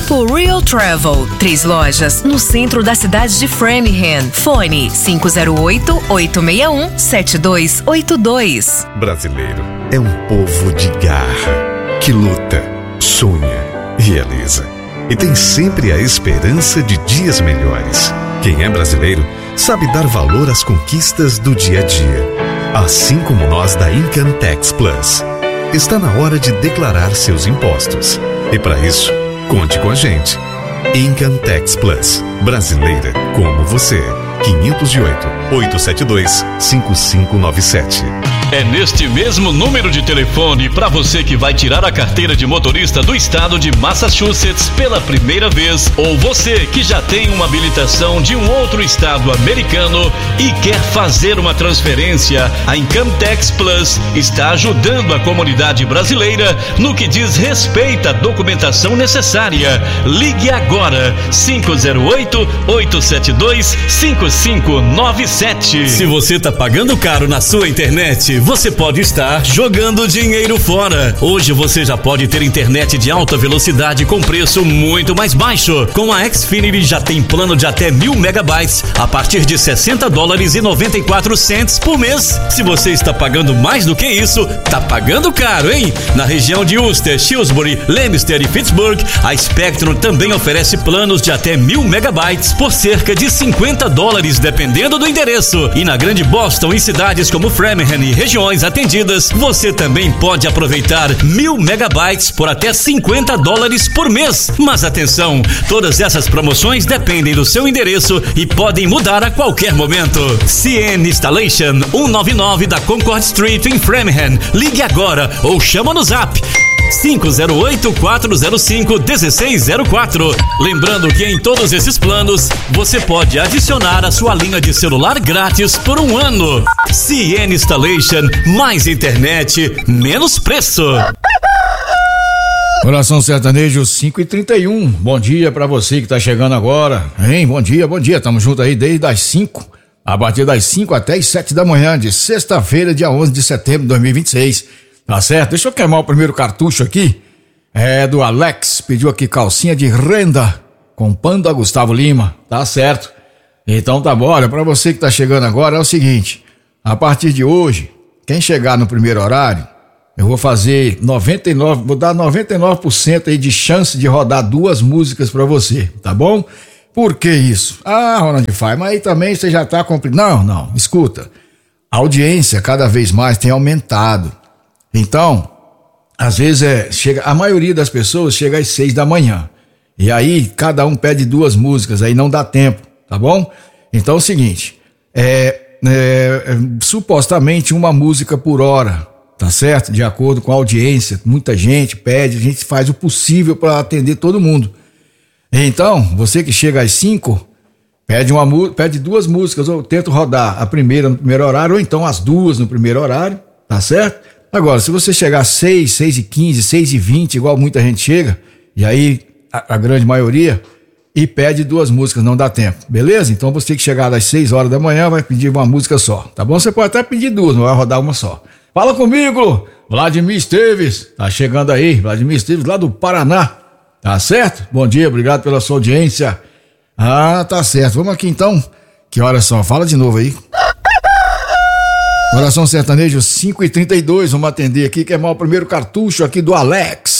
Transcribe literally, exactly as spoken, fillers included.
Grupo Real Travel, três lojas no centro da cidade de Framingham. Fone cinco zero oito, oito seis um, sete dois oito dois. Brasileiro é um povo de garra, que luta, sonha, realiza e tem sempre a esperança de dias melhores. Quem é brasileiro sabe dar valor às conquistas do dia a dia, assim como nós da Income Tax Plus. Está na hora de declarar seus impostos. E para isso, conte com a gente. Income Tax Plus. Brasileira como você. quinhentos e oito, oitocentos e setenta e dois, cinco cinco nove sete. É neste mesmo número de telefone para você que vai tirar a carteira de motorista do estado de Massachusetts pela primeira vez, ou você que já tem uma habilitação de um outro estado americano e quer fazer uma transferência. A Income Tax Plus está ajudando a comunidade brasileira no que diz respeito à documentação necessária. Ligue agora cinco zero oito, oito sete dois, cinco cinco nove sete. Se você tá pagando caro na sua internet, você pode estar jogando dinheiro fora. Hoje você já pode ter internet de alta velocidade com preço muito mais baixo. Com a Xfinity já tem plano de até mil megabytes a partir de sessenta dólares e noventa e quatro centos por mês. Se você está pagando mais do que isso, tá pagando caro, hein? Na região de Worcester, Shrewsbury, Leominster e Pittsburgh, a Spectrum também oferece planos de até mil megabytes por cerca de cinquenta dólares, dependendo do endereço. E na Grande Boston, em cidades como Framingham e regiões atendidas, você também pode aproveitar mil megabytes por até cinquenta dólares por mês. Mas atenção, todas essas promoções dependem do seu endereço e podem mudar a qualquer momento. C N Installation, cento e noventa e nove da Concord Street em Framingham. Ligue agora ou chama no Zap cinco zero oito, quatro zero cinco, um seis zero quatro. Lembrando que em todos esses planos você pode adicionar a sua linha de celular grátis por um ano. C N Installation, mais internet, menos preço. Coração Sertanejo cinco e trinta e um. Bom dia pra você que tá chegando agora, hein? Bom dia, bom dia. Tamo junto aí desde as cinco, a partir das cinco até as sete da manhã de sexta-feira, dia onze de setembro de dois mil e vinte e seis. Tá certo? Deixa eu queimar o primeiro cartucho aqui. É do Alex, pediu aqui calcinha de renda com Panda Gustavo Lima. Tá certo? Então tá bom. Olha, pra você que tá chegando agora é o seguinte: a partir de hoje, quem chegar no primeiro horário, eu vou fazer noventa e nove, vou dar noventa e nove por cento aí de chance de rodar duas músicas pra você, tá bom? Por que isso? Ah, Ronald faz, mas aí também você já tá cumprindo. Não, não, escuta. A audiência cada vez mais tem aumentado. Então, às vezes é, chega, a maioria das pessoas chega às seis da manhã. E aí, cada um pede duas músicas, aí não dá tempo, tá bom? Então é o seguinte, é, é, é supostamente uma música por hora, tá certo? De acordo com a audiência, muita gente pede, a gente faz o possível para atender todo mundo. Então, você que chega às cinco, pede, uma, pede duas músicas, ou tento rodar a primeira no primeiro horário, ou então as duas no primeiro horário, tá certo? Agora, se você chegar às seis, seis e quinze, seis e vinte, igual muita gente chega, e aí a, a grande maioria, e pede duas músicas, não dá tempo, beleza? Então você que chegar às seis horas da manhã vai pedir uma música só, tá bom? Você pode até pedir duas, não vai rodar uma só. Fala comigo, Vladimir Esteves, tá chegando aí, Vladimir Esteves lá do Paraná, tá certo? Bom dia, obrigado pela sua audiência. Ah, tá certo, vamos aqui então, que horas são? Fala de novo aí. Coração Sertanejo cinco e trinta e dois, vamos atender aqui, que é o primeiro cartucho aqui do Alex.